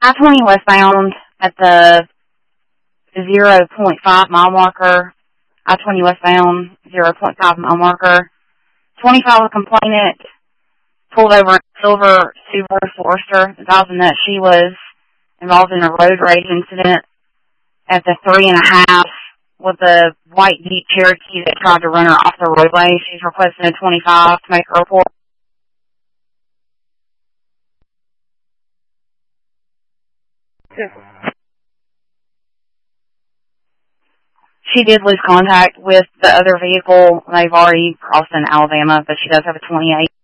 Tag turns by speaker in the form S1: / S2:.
S1: I-20 westbound at the 0.5 mile marker. I-20 westbound, 0.5 mile marker. 25 complainant pulled over a silver Subaru Forester, advising that she was involved in a road rage incident at the 3.5 with a white Jeep Cherokee that tried to run her off the roadway. She's requesting a 25 to make a report. She did lose contact with the other vehicle. They've already crossed in Alabama, but she does have a 28.